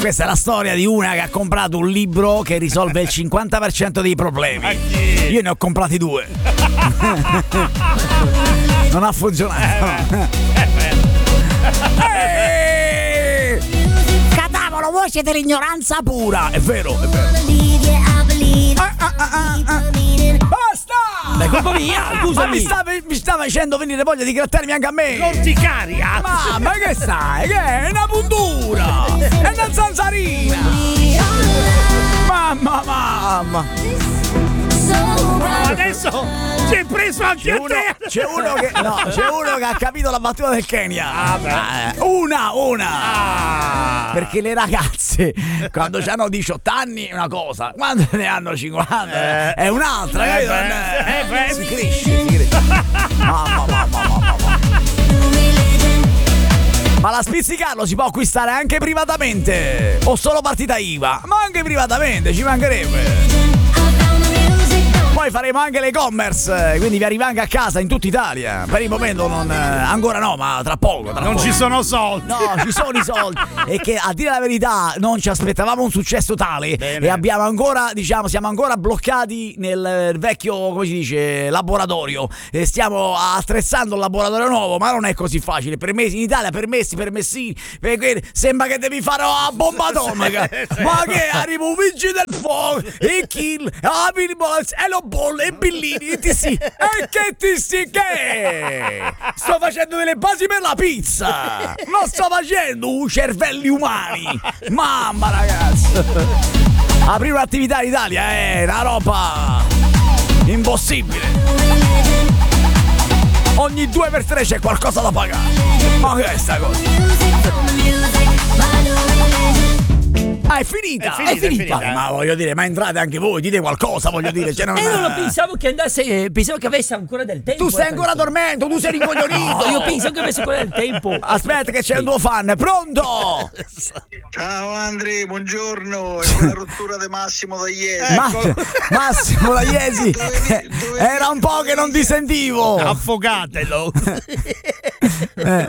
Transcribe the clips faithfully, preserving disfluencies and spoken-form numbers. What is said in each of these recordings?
Questa è la storia di una che ha comprato un libro che risolve il cinquanta per cento dei problemi. Io ne ho comprati due. Non ha funzionato. Eh, Cadavolo, voi siete l'ignoranza pura. È vero, è vero. Ah, ah, ah, ah, ah. Basta! È colpa mia, scusami. Ma mi sta, mi sta facendo venire voglia di grattarmi anche a me. Non ti carica. Ma, ma che sai? Che è una puntura? È una zanzarina. Mamma, mamma. Adesso si è preso anche C'è a uno, te. c'è uno che no, c'è uno che ha capito la battuta del Kenya. Ah, beh. Eh, una, una. Ah. Perché le ragazze quando hanno diciotto anni è una cosa, quando ne hanno cinquanta Eh. è un'altra. Eh, capito? beh. Eh, beh. Si cresce, si cresce. Mamma, mamma, mamma, mamma. Ma la spizzicarlo si può acquistare anche privatamente o solo partita I V A? Ma anche privatamente, ci mancherebbe. Poi faremo anche l'e-commerce, quindi vi arriva anche a casa in tutta Italia. Per il momento non, eh, ancora no, ma tra poco. Tra Non poco. ci sono soldi. No, ci sono i soldi. E che a dire la verità non ci aspettavamo un successo tale. Bene. E abbiamo ancora, diciamo, siamo ancora bloccati nel vecchio, come si dice, laboratorio. E stiamo attrezzando il laboratorio nuovo, ma non è così facile. Permessi in Italia, permessi, permessini. Perché sembra che devi fare una bomba atomica. Ma che arriva un vigile del fuoco, e kill, la pirbola, e lo bolle, e billini, e ti sì. E che ti sì che? Sto facendo delle basi per la pizza. Non sto facendo cervelli umani. Mamma, ragazzi. Aprire un'attività in Italia è una roba impossibile. Ogni due per tre c'è qualcosa da pagare. Ma che è sta cosa? Ah, è finita, È finita, è finita. è finita. Ma, ma voglio dire, ma entrate anche voi, dite qualcosa, voglio dire. Cioè non, E non lo pensavo che andasse, pensavo che avesse ancora del tempo. Tu stai eh, ancora penso. dormendo, tu sei rincoglionito. No, io penso che avesse ancora del tempo. Aspetta che c'è un tuo fan, pronto? Ciao Andri, buongiorno, è una rottura di Massimo da ieri. Ma- Massimo la Iesi, Dovevi- dovevi- era un po' che non ti sentivo. Affogatelo. Eh.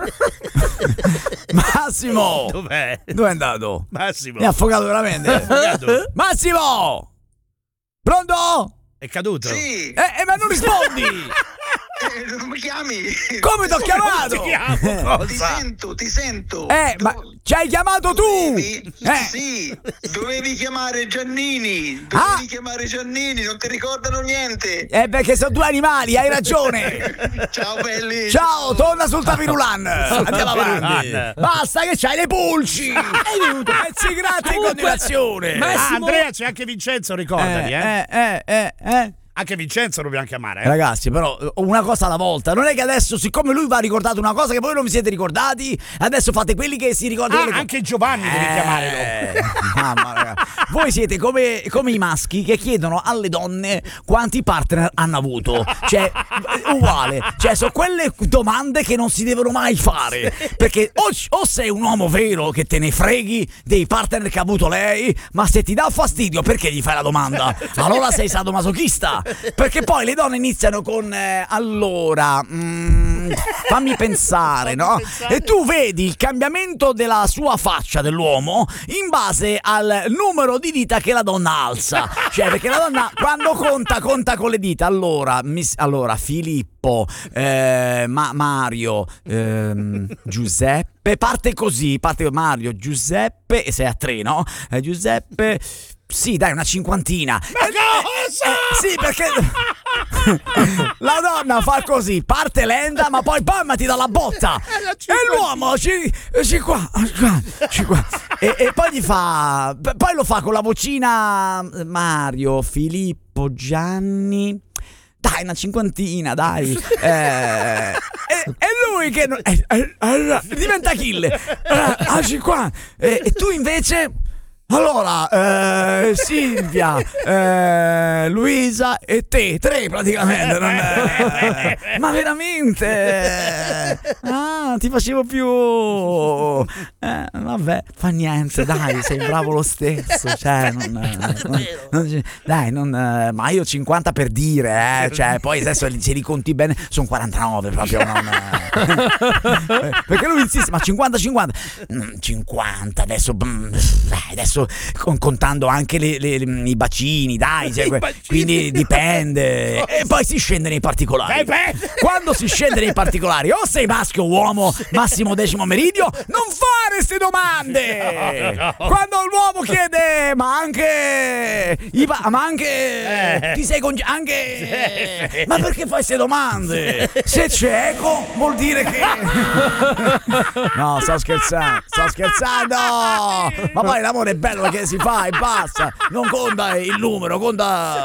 Massimo, Dov'è? dove è andato? Massimo. Mi ha affogato veramente. affogato. Massimo, pronto? È caduto. Sì, Eh, eh, ma non rispondi. eh, non mi chiami? Come ti ho chiamato? Ti chiamo, Ti cosa? sento, ti sento. Eh, ma Do- ci hai chiamato tu? dovevi- Eh. Sì, dovevi chiamare Giannini. Ah. Dovevi chiamare Giannini, non ti ricordano niente. Eh, perché sono due animali, hai ragione. Ciao belli. Ciao, torna sul tapirulan. Andiamo avanti. Tapirulan. Basta che c'hai le pulci. È venuto. Pezzi gratti in Comunque, continuazione. ma- Ah, Massimo- Andrea, c'è anche Vincenzo, ricordati, eh. eh, eh, eh, eh. Anche Vincenzo dobbiamo chiamare, eh. Ragazzi, però una cosa alla volta. Non è che adesso, siccome lui va ricordato una cosa che voi non vi siete ricordati, adesso fate quelli che si ricordano. Ah, delle co- anche Giovanni devi Eh, chiamare. mamma, ragazzi. Voi siete come, come i maschi che chiedono alle donne quanti partner hanno avuto. Cioè, uguale. Cioè, sono quelle domande che non si devono mai fare. Perché o, o sei un uomo vero che te ne freghi dei partner che ha avuto lei, ma se ti dà fastidio, perché gli fai la domanda? Allora sei sadomasochista. Perché poi le donne iniziano con eh, allora mm, fammi pensare, no? E tu vedi il cambiamento della sua faccia dell'uomo in base al numero di dita che la donna alza. Cioè, perché la donna quando conta conta con le dita. Allora, miss, allora Filippo, eh, Ma- Mario, ehm, Giuseppe, parte così, parte Mario, Giuseppe, e sei a tre, no? Eh, Giuseppe, sì, dai, una cinquantina. Ma cosa? Eh, sì, perché la donna fa così, parte lenta, ma poi bam ti dà la botta. E l'uomo ci, ci qua, ci qua. E, e poi gli fa, poi lo fa con la vocina Mario, Filippo, Gianni. Dai, una cinquantina, dai. Eh, e, e lui che non, eh, eh, eh, diventa kill. Eh, ah, cinquanta. E, e tu invece Allora, eh, Silvia, eh, Luisa e te, tre praticamente. Non è... Ma veramente? Ah, ti facevo più. Eh, vabbè, fa niente, dai, sei bravo lo stesso. Cioè, non, non, non, dai, non, ma io cinquanta per dire, eh, cioè, poi adesso se li conti bene, sono quarantanove proprio. Non, perché lui insiste, ma cinquanta cinquanta? cinquanta, adesso, dai, adesso. Con, contando anche le, le, le, i bacini, dai, cioè, quindi dipende. E poi si scende nei particolari. Quando si scende nei particolari, o sei maschio o uomo, massimo decimo meridio, non fare queste domande. Quando l'uomo chiede, ma anche, i ba- ma anche, ti sei conge- anche, ma perché fai queste domande? Se c'è eco, vuol dire che. No, sto scherzando, sto scherzando. Ma poi l'amore è bello che si fa e basta, non conta il numero, conta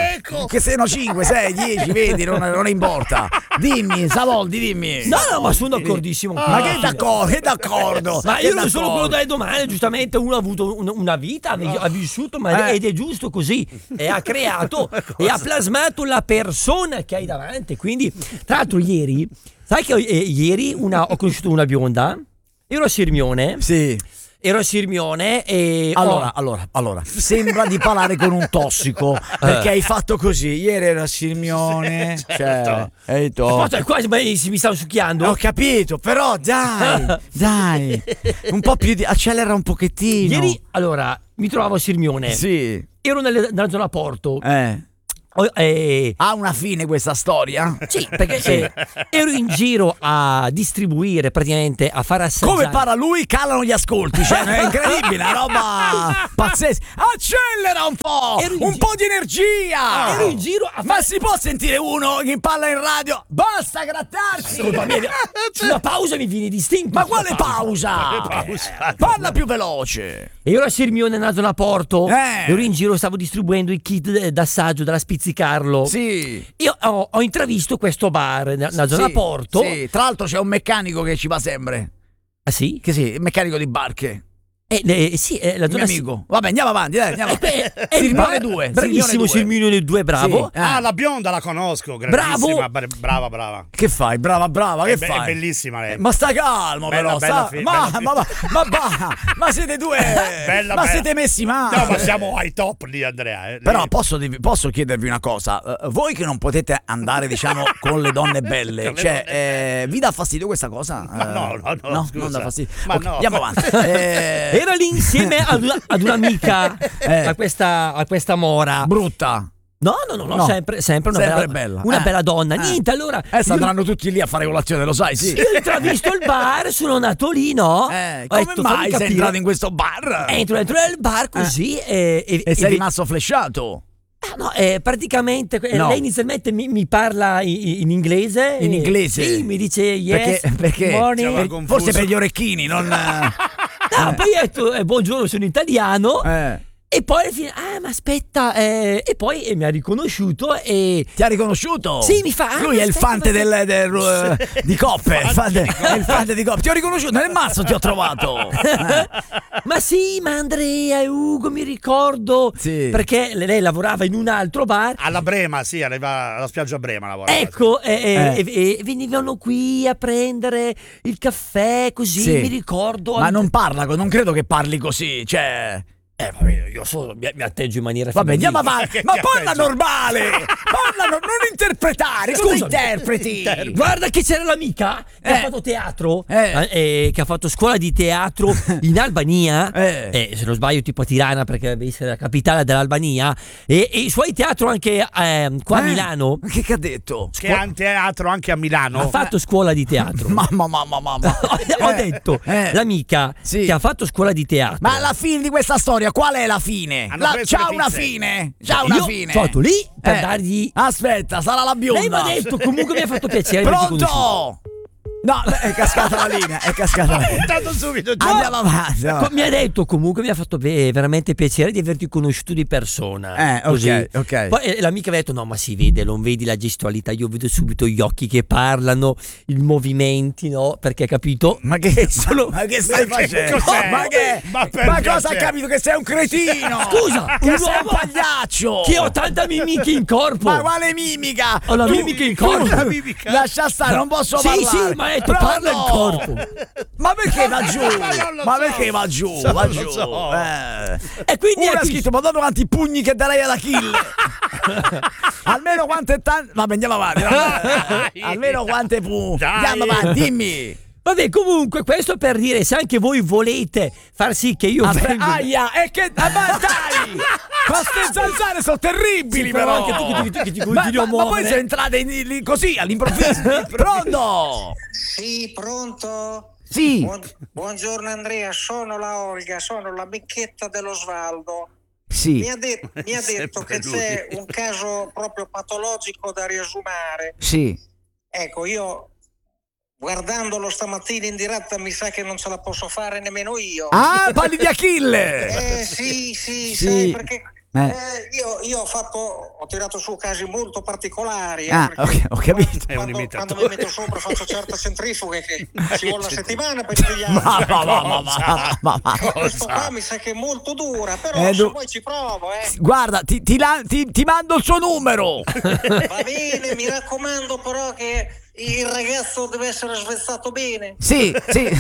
che siano cinque, sei, dieci, vedi, non, non importa. Dimmi, Savoldi, dimmi. No, no, ma sono d'accordissimo. Ah, ma che d'accordo, che d'accordo. Ma che io non d'accordo. sono quello delle domande, giustamente uno ha avuto un- una vita, ha vissuto, ma Eh. ed è giusto così. E ha creato e ha plasmato la persona che hai davanti. Quindi, tra l'altro, ieri, sai che eh, ieri una, ho conosciuto una bionda, ero a Sirmione. Sì. Ero a Sirmione e Allora, oh, allora, allora, sembra di parlare con un tossico perché hai fatto così. Ieri era a Sirmione, cioè, e tu. Aspetta, qua beh, si mi stavo succhiando. Ho capito, però dai, dai, un po' più di accelera un pochettino. Ieri, allora, mi trovavo a Sirmione. Sì. Ero nelle- nella zona Porto. Eh. Oh, eh, Ha una fine questa storia? sì, perché eh, ero in giro a distribuire, praticamente a far assaggiare. Come parla lui, calano gli ascolti, cioè è incredibile, una roba pazzesca. Accelera un po', Ero in un gi- po' di energia. Ero in giro a Ma fare. si può sentire uno che parla in radio? Basta grattarsi. Colpa mia, una pausa mi viene distinto. Ma quale pausa? pausa? Parla più veloce. E ero a Sirmione nella zona Porto. Eh. Ero in giro, stavo distribuendo i kit d'assaggio della Spizzicarlo. Sì. Io ho, ho intravisto questo bar nella nella zona Sì, Porto. Sì, tra l'altro c'è un meccanico che ci va sempre. Ah sì? Che sì, il meccanico di barche. Eh, le- sì, eh, la Il mio zona amico. Vabbè, andiamo avanti, dai, andiamo avanti. Eh, beh, eh, Sirmione bra- due. Bravissimo, Sirmione due, bravo. Sì. Ah, Eh. la bionda la conosco, Bravo. grandissima, bre- brava, brava. Che fai? Brava, brava, che È, be- è fai? bellissima lei. Ma sta calmo, Bella, però. bella sta- fi- ma, bella fi- ma, ma, ma, ma, ma siete due. Bella, ma bella. siete messi male. No, ma siamo ai top di Andrea. Eh. Però Lei- posso, dirvi- posso chiedervi una cosa? Eh, voi che non potete andare, diciamo, con le donne belle, Con le cioè, donne eh, vi dà fastidio questa cosa? Ma Eh, no, no, no, scusa. non dà fastidio. Ma Ok, no. Andiamo avanti. Eh, Era lì insieme ad, una, ad un'amica Eh. a, questa, a questa mora. brutta. No, no, no, no, No. sempre, sempre una Sempre bella, bella. una Eh. bella donna. Eh. Niente, allora. Adesso andranno tutti lì a fare colazione, lo sai, sì. Io ho intravisto il bar, sono andato lì, no? Eh, Ho come detto, mai fammi sei capire. entrato in questo bar? Entro dentro nel bar così e, e, E sei ve- rimasto flashato? Ah, no, eh, praticamente eh, No. lei inizialmente mi, mi parla in, in inglese. In e- inglese? Sì, mi dice yes, Perché? perché? good morning. Cioè, Per- confuso. forse per gli orecchini, non. No, poi ho detto eh, buongiorno, sono italiano. Eh. E poi alla fine, ah, ma aspetta, eh, e poi eh, mi ha riconosciuto e. Ti ha riconosciuto? Sì, mi fa, ah, Lui è il aspetta, fante del, del, eh, di coppe. Il fante, di è il fante di coppe. Ti ho riconosciuto, nel mazzo ti ho trovato. Ma sì, ma Andrea e Ugo mi ricordo. Sì. Perché lei, lei lavorava in un altro bar. Alla Brema, sì, arriva alla spiaggia Brema lavora. Ecco, e, e- Eh. e- e venivano qui a prendere il caffè, così Sì. mi ricordo. Ma non parla, non credo che parli così. Cioè. Eh, vabbè, io solo mi, mi atteggio in maniera Vabbè, femminile. andiamo avanti. Che Ma ti parla atteggi? normale. Parla, no- non interpretare. Cosa Scusami. interpreti? Guarda che c'era l'amica che Eh. ha fatto teatro, Eh. eh, eh, che ha fatto scuola di teatro in Albania, Eh. eh, se non sbaglio tipo a Tirana perché deve essere la capitale dell'Albania, e, e i suoi teatro anche eh, qua a Eh? Milano. Che che ha detto? Che ha un teatro anche a Milano. Ha fatto scuola di teatro. Mamma, mamma, mamma. Ho Eh, detto eh. l'amica Sì. che ha fatto scuola di teatro. Ma alla fine di questa storia, qual è la fine? Hanno La- preso c'ha le una pizze. fine. C'ha una Io fine. sono stato lì per Eh. dargli. Aspetta, sarà la bionda. Lei mi ha detto comunque mi ha fatto piacere. averti conosciuto. Pronto? No, beh, è cascata la linea, è cascata la linea. Tanto subito già. Andiamo avanti. no. Co- Mi ha detto comunque, mi ha fatto ve- veramente piacere di averti conosciuto di persona. Eh, ok, Così. ok. Poi eh, l'amica mi ha detto: no, ma si vede, non vedi la gestualità, io vedo subito gli occhi che parlano, i movimenti, no? Perché capito? Ma che, Solo- ma che stai Ma che facendo? cos'è? Ma, che, Ma ma, per cosa hai piacere. capito? Che sei un cretino? Scusa, che un sei un uomo pagliaccio. che ho tanta mimica in corpo. Ma quale mimica? Ho la Tu- mimica in tu- corpo. La mimica. Lascia stare, non posso Sì, parlare. sì, ma ha detto, Pronto? parla il corpo. Ma perché va giù? Ma non lo Ma so. perché va giù? Non Va lo giù. so. Eh. E quindi Uno è ha qui- scritto: Madonna quanti pugni che darei ad Achille. Almeno quante tante. Vabbè, andiamo avanti. vabbè. Almeno quante pugni. Dai. Andiamo avanti, dimmi. Vabbè, comunque, questo per dire, se anche voi volete far sì che io Aspetta, venga. aia, e che. Ah, ma dai! Queste zanzare sono terribili, Sì, però però. anche tu che ti- che ti ma, continui a ma- ma poi muovere. sei entrate in- in- così all'improvviso. Pronto? Sì, pronto? Sì. Buon- buongiorno Andrea, sono la Olga, sono la becchetta dell'Osvaldo. Sì. Mi ha, de- mi ha detto Sempre che lui. c'è un caso proprio patologico da riesumare. Sì. Ecco, io guardandolo stamattina in diretta mi sa che non ce la posso fare nemmeno io. Ah, parli di Achille. Eh sì, sì, Sì. sai, perché Eh. eh, io, io ho fatto, ho tirato su casi molto particolari. eh, Ah, perché ok, ho capito. È un Quando, imitatore. quando mi metto sopra faccio certe centrifughe che ci vuole una settimana per pigliare. Ma, ma, ma, ma, ma, ma, ma. Questo qua mi sa che è molto dura, però Eh, se du- poi ci provo, eh. Guarda, ti, ti la- ti- ti mando il suo numero. Va bene, mi raccomando però che il ragazzo deve essere svezzato bene. Sì, sì.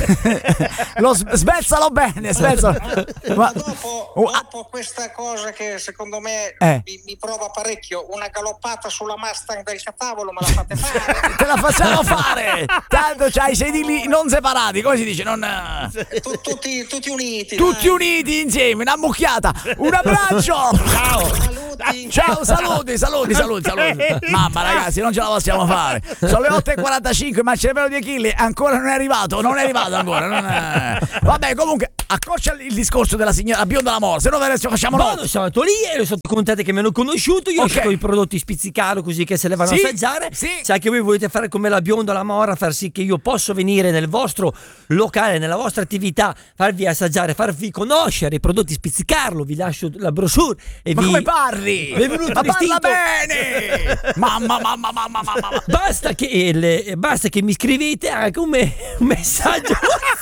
Lo s- svezzalo bene, svezzalo. Ma Ma- dopo, Oh, ah, dopo questa cosa che secondo me Eh. mi, mi prova parecchio, una galoppata sulla Mustang del catavolo me la fate fare? te la facciamo fare. Tanto c'hai i sedili non separati, come si dice? Non, Tu- tutti, tutti uniti. tutti dai. uniti insieme, una mucchiata. Un abbraccio. Saluti. Ciao, saluti, saluti, saluti, saluti. Mamma ragazzi, non ce la possiamo fare. Sono le otto e quarantacinque, ma il cervello di Achille ancora non è arrivato, non è arrivato ancora. Non è... Vabbè, comunque, accorcia il discorso della signora bionda la morte, se no adesso facciamo No, noi. non sono andato lì e sono contenti che mi hanno conosciuto. Io Ok. ho scelto i prodotti spizzicaro così che se le vanno Sì, a assaggiare. sì. Se anche voi volete fare come la bionda la mora, far sì che io posso venire nel vostro locale, nella vostra attività, farvi assaggiare, farvi conoscere i prodotti spizzicarlo, vi lascio la brochure e Ma vi... come parli? Benvenuto Ma parla vestito. bene! Mamma, mamma, mamma, mamma, mamma. Basta che, eh, le- basta che mi scrivete anche un, me- un messaggio.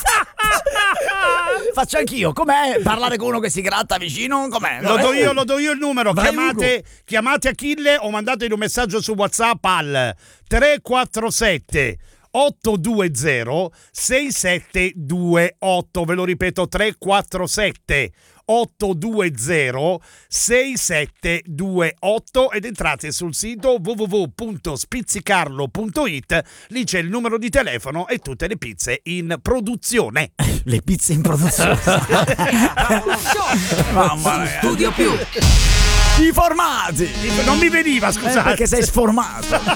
Faccio anch'io, com'è parlare con uno che si gratta vicino? Com'è? Lo do io, lo do io il numero. Vai, Chiamate, chiamate Achille o mandategli un messaggio su WhatsApp al tre quattro sette otto due zero sei sette due otto. Ve lo ripeto, tre quattro sette otto due zero sei sette due otto ed entrate sul sito w w w punto spizzicarlo punto it. Lì c'è il numero di telefono e tutte le pizze in produzione. Le pizze in produzione. Mamma mia. Studio Più. I formati. Non mi veniva, Eh, scusate. perché sei sformato.